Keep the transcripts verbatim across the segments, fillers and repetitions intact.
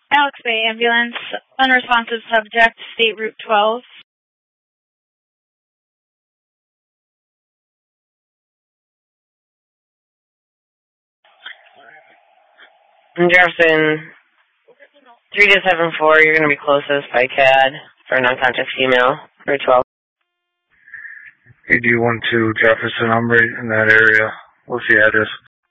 Alex Bay Ambulance, unresponsive subject, State Route twelve. Jefferson, three two seven four, you're going to be closest by C A D for a non-contact female, Route twelve. A D one two Jefferson, I'm right in that area. What's the address?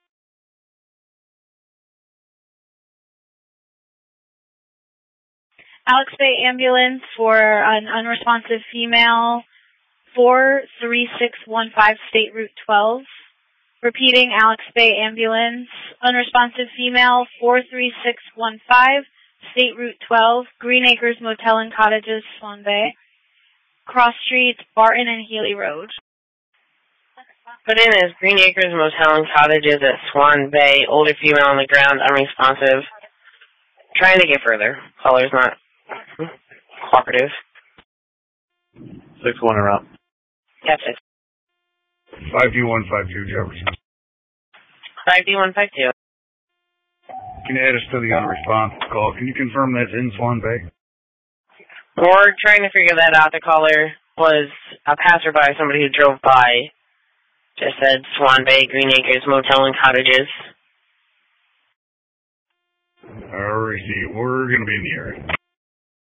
Alex Bay Ambulance for an unresponsive female, four three six one five, State Route twelve. Repeating, Alex Bay Ambulance, unresponsive female, four three six one five, State Route twelve, Green Acres Motel and Cottages, Swan Bay. Cross Streets, Barton and Healy Road. Put in as Green Acres Motel and Cottages at Swan Bay, older female on the ground, unresponsive. Trying to get further. Caller's not cooperative. six one or up. Yep, six. five D one five two Jefferson. five D one five two. Can you add us to the unresponsive call? Can you confirm that's in Swan Bay? We're trying to figure that out. The caller was a passerby, somebody who drove by. Just said Swan Bay, Green Acres Motel and Cottages. Alright, we're going to be in the area.